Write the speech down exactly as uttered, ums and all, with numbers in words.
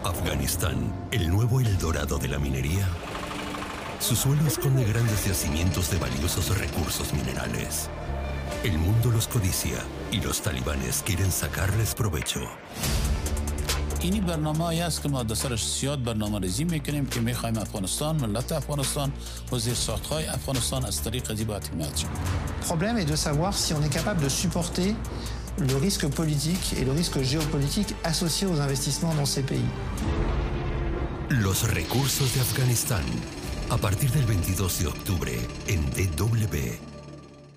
Afganistán, el nuevo Eldorado de la minería. Su suelo esconde grandes yacimientos de valiosos recursos minerales. El mundo los codicia y los talibanes quieren sacarles provecho. اینی برنامه‌ای است که ما در سرش زیاد برنامه‌ریزی می‌کنیم که می‌خوایم افغانستان، ملت افغانستان و زیرساخت‌های افغانستان از طریق زیبات حمایت شود. Le problème est de savoir si on est capable de supporter le risque politique et le risque géopolitique associé aux investissements dans ces pays. Los recursos de Afganistán, a partir del veintidós de octubre en D W.